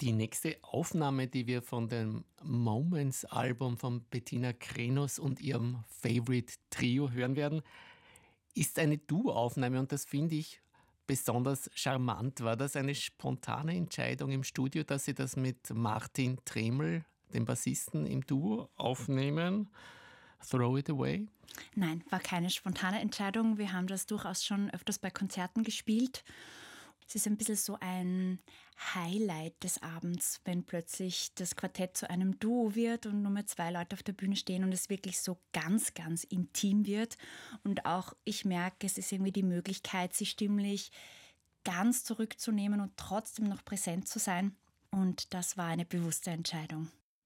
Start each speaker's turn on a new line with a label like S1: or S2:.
S1: Die nächste Aufnahme, die wir von dem Moments-Album von Bettina Krenos und ihrem Favorite Trio hören werden, ist eine Duo-Aufnahme und das finde ich besonders charmant. War das eine spontane Entscheidung im Studio, dass Sie das mit Martin Tremel, dem Bassisten, im Duo aufnehmen? Throw It Away?
S2: Nein, war keine spontane Entscheidung. Wir haben das durchaus schon öfters bei Konzerten gespielt. Es ist ein bisschen so ein Highlight des Abends, wenn plötzlich das Quartett zu einem Duo wird und nur mehr 2 Leute auf der Bühne stehen und es wirklich so ganz, ganz intim wird. Und auch ich merke, es ist irgendwie die Möglichkeit, sich stimmlich ganz zurückzunehmen und trotzdem noch präsent zu sein. Und das war eine bewusste Entscheidung.